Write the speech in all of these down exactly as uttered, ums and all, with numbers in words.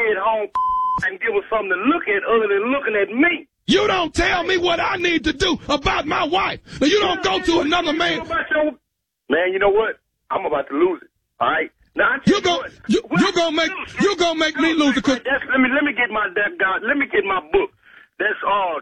at home and give us something to look at other than looking at me. You don't tell me what I need to do about my wife. Now, you don't go to another man. Man, you know what? I'm about to lose it. All right? Now, you go, you, you gonna make, you gonna make me lose it. Cause that's, let me, let me get my, that guy, let me get my book. That's all.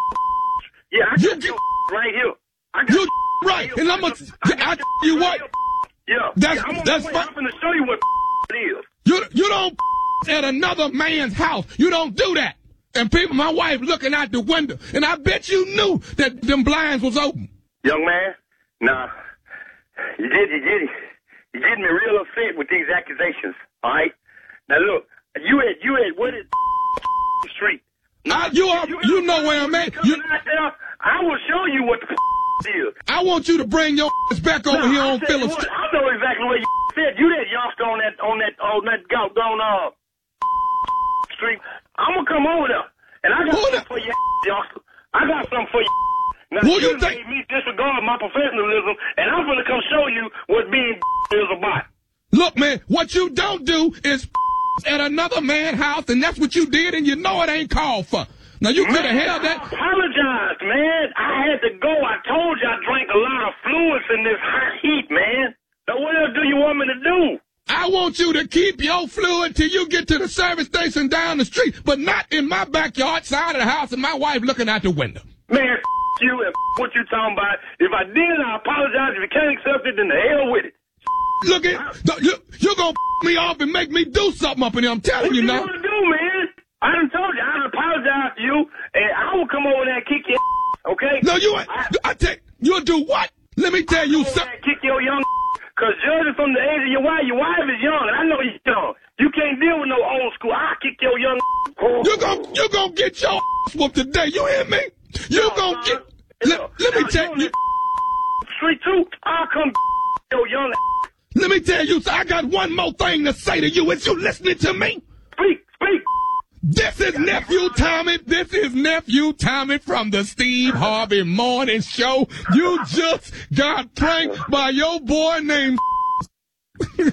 Yeah, I got you right here. I got you right, and I'm gonna, I, I, you what? Yeah, that's, yeah, I'm that's fine. I'm gonna show you what it is. You, you don't at another man's house. You don't do that. And people, my wife looking out the window, and I bet you knew that them blinds was open. Young man, nah, you did, you did, you getting me real upset with these accusations. All right, now look, you at, you at what is street? I, you are, you, you know where I'm at. You, I will show you what the is. I want you to bring your back over no, here on Phillips. I know exactly what you said. You that youngster on that, on that, on that doggone uh street. I'm gonna come over there, and I got Who something for you, youngster. I got something for you. Now, Who you you think? made me disregard my professionalism, and I'm gonna come show you what being is about. Look, man, what you don't do is at another man's house, and that's what you did, and you know it ain't called for. Now, you could have held that. I apologized, man. I had to go. I told you I drank a lot of fluids in this hot heat, man. Now, what else do you want me to do? I want you to keep your fluid till you get to the service station down the street, but not in my backyard, side of the house, and my wife looking out the window. Man, you and what you talking about. If I did, I apologize. If you can't accept it, then the hell with it. Look at you. You're going to me off and make me do something up in there. I'm telling what you, you now. What you going to do, man? I done told you. I done apologized to you, and I will come over there and kick your okay? No, you ain't. I, I tell you'll do what? Let me tell you something. Kick your young because judging from the age of your wife, your wife is young, and I know you're young. You can't deal with no old school. I'll kick your young You're going you gonna get your whooped today. You hear me? You're no, going to get... Let, no, let me no, tell you... Street two, I'll come your young Let me tell you, I got one more thing to say to you. Is you listening to me? Speak, speak. This is Nephew Tommy. This is Nephew Tommy from the Steve Harvey Morning Show. You just got pranked by your boy named... Hey,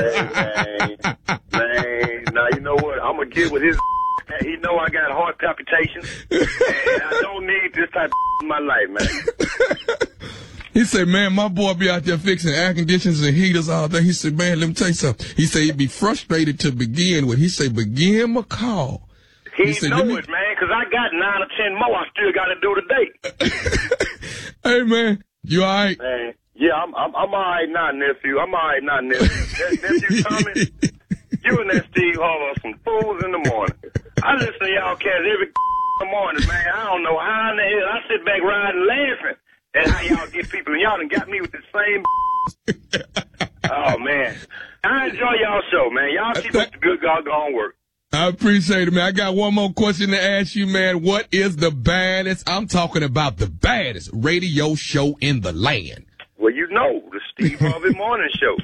man, man. Now, you know what? I'm going to get with his... He know I got heart palpitations, and I don't need this type of in my life, man. He said, man, my boy be out there fixing air conditioners and heaters all day. He said, man, let me tell you something. He said he'd be frustrated to begin with. He said, but give him a call. He, he said, know me... it, man, because I got nine or ten more I still got to do today. Hey, man, you all right? Man, yeah, I'm, I'm, I'm all right now, nephew. I'm all right now, nephew. That, nephew Tommy, you and that Steve Harvey are some fools in the morning. I listen to y'all cats every morning, man. I don't know how in the hell. I sit back riding laughing at how y'all get people, and y'all done got me with the same. Oh, man. I enjoy y'all show, man. Y'all keep up the good doggone work. I appreciate it, man. I got one more question to ask you, man. What is the baddest, I'm talking about the baddest radio show in the land? Well, you know, the Steve Harvey Morning Show.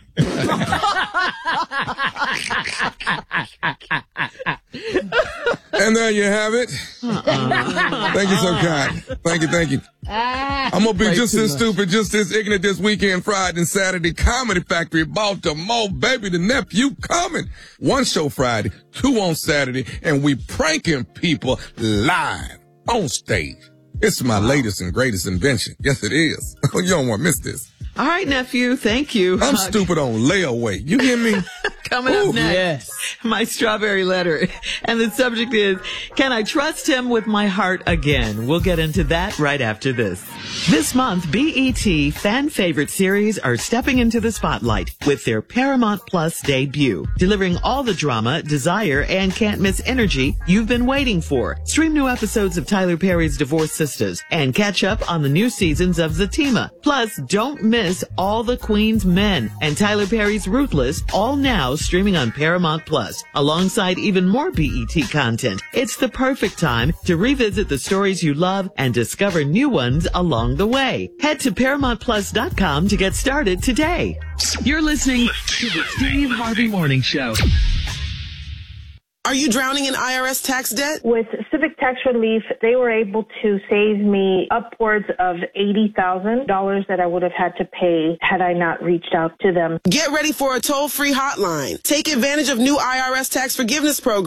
And there you have it. Uh-uh. Thank you so kind. Thank you, thank you. I'm going to be just as stupid, just as ignorant this weekend, Friday and Saturday. Comedy Factory, Baltimore, baby, the nephew coming. One show Friday, two on Saturday, and we pranking people live on stage. It's my latest and greatest invention. Yes, it is. You don't want to miss this. All right, nephew. Thank you. I'm uh, stupid on layaway. You hear me? Coming Ooh. up next, yes. my strawberry letter. And the subject is, can I trust him with my heart again? We'll get into that right after this. This month, B E T fan favorite series are stepping into the spotlight with their Paramount Plus debut, delivering all the drama, desire, and can't miss energy you've been waiting for. Stream new episodes of Tyler Perry's Divorced Sisters and catch up on the new seasons of Zatima. Plus, don't miss All the Queen's Men and Tyler Perry's Ruthless, all now streaming on Paramount Plus, alongside even more B E T content. It's the perfect time to revisit the stories you love and discover new ones along the way. Head to Paramount Plus dot com to get started today. You're listening to the Steve Harvey Morning Show. Are you drowning in I R S tax debt? With Civic Tax Relief, they were able to save me upwards of eighty thousand dollars that I would have had to pay had I not reached out to them. Get ready for a toll-free hotline. Take advantage of new I R S tax forgiveness program.